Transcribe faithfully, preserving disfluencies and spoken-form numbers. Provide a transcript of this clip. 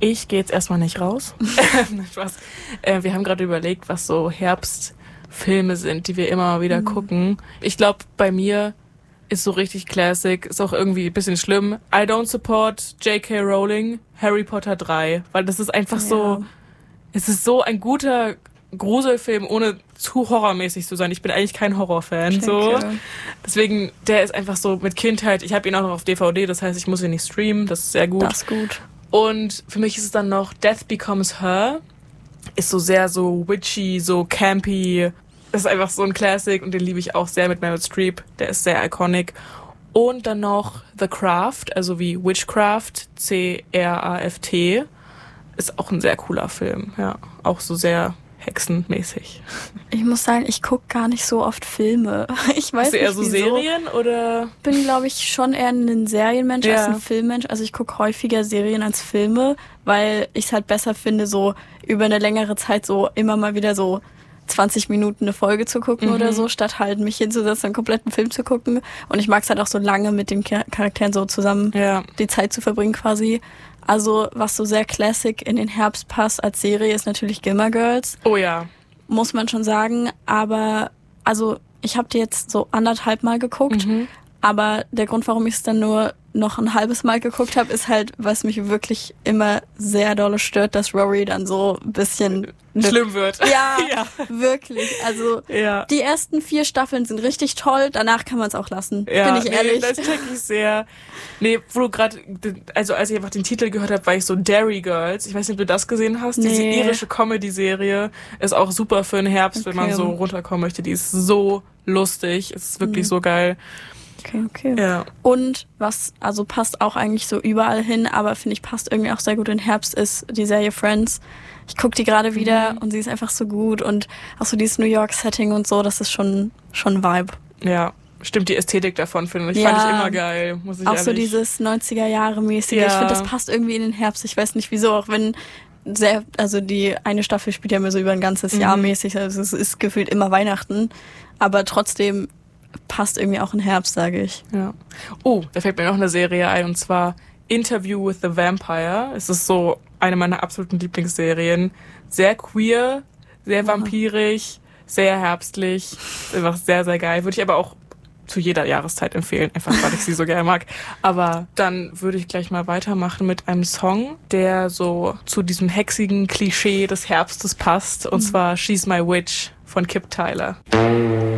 Ich gehe jetzt erstmal nicht raus. Spaß. Äh, wir haben gerade überlegt, was so Herbstfilme sind, die wir immer mal wieder mhm. gucken. Ich glaube, bei mir ist so richtig Classic, ist auch irgendwie ein bisschen schlimm. I don't support J K. Rowling, Harry Potter drei, weil das ist einfach ja. so, es ist so ein guter Gruselfilm, ohne zu horrormäßig zu sein. Ich bin eigentlich kein Horrorfan, so. Deswegen, der ist einfach so mit Kindheit. Ich habe ihn auch noch auf D V D, das heißt, ich muss ihn nicht streamen. Das ist sehr gut. Das ist gut. Und für mich ist es dann noch Death Becomes Her. Ist so sehr so witchy, so campy. Das ist einfach so ein Classic und den liebe ich auch sehr mit Meryl Streep. Der ist sehr iconic. Und dann noch The Craft, also wie Witchcraft, C R A F T. Ist auch ein sehr cooler Film, ja. Auch so sehr hexenmäßig. Ich muss sagen, ich gucke gar nicht so oft Filme. Ich weiß Bist du eher nicht, so wieso. Serien oder? Bin, glaube ich, schon eher ein Serienmensch ja. als ein Filmmensch. Also ich gucke häufiger Serien als Filme, weil ich es halt besser finde, so über eine längere Zeit so immer mal wieder so zwanzig Minuten eine Folge zu gucken mhm. oder so, statt halt mich hinzusetzen, einen kompletten Film zu gucken. Und ich mag es halt auch so lange mit den Charakteren so zusammen ja. die Zeit zu verbringen quasi. Also was so sehr Classic in den Herbst passt als Serie ist natürlich Gilmore Girls. Oh ja. Muss man schon sagen. Aber also ich habe die jetzt so anderthalb Mal geguckt. Mhm. Aber der Grund, warum ich es dann nur noch ein halbes Mal geguckt habe, ist halt, was mich wirklich immer sehr dolle stört, dass Rory dann so ein bisschen schlimm wird. Ja, ja. Wirklich. Also ja. die ersten vier Staffeln sind richtig toll, danach kann man es auch lassen. Ja, bin ich nee, ehrlich. das check ich sehr. Nee, wo du gerade, also als ich einfach den Titel gehört habe, war ich so Derry Girls. Ich weiß nicht, ob du das gesehen hast. Nee. Diese irische Comedy-Serie ist auch super für den Herbst, okay. wenn man so runterkommen möchte. Die ist so lustig. Es ist wirklich mhm. so geil. Okay, okay. Ja. Und was also passt auch eigentlich so überall hin, aber finde ich passt irgendwie auch sehr gut in Herbst, ist die Serie Friends. Ich gucke die gerade wieder mhm. und sie ist einfach so gut und auch so dieses New York-Setting und so, das ist schon schon Vibe. Ja, stimmt, die Ästhetik davon finde ich, ja. fand ich immer geil, muss ich auch ehrlich. so dieses neunziger-Jahre-mäßige. Ja. Ich finde, das passt irgendwie in den Herbst. Ich weiß nicht wieso, auch wenn sehr, also die eine Staffel spielt ja immer so über ein ganzes mhm. Jahr mäßig, also es ist gefühlt immer Weihnachten, aber trotzdem passt irgendwie auch in Herbst, sage ich. Ja. Oh, da fällt mir noch eine Serie ein, und zwar Interview with the Vampire. Es ist so eine meiner absoluten Lieblingsserien. Sehr queer, sehr vampirisch, sehr herbstlich. Einfach sehr, sehr geil. Würde ich aber auch zu jeder Jahreszeit empfehlen, einfach weil ich sie so gerne mag. Aber dann würde ich gleich mal weitermachen mit einem Song, der so zu diesem hexigen Klischee des Herbstes passt. Und zwar She's My Witch von Kip Tyler.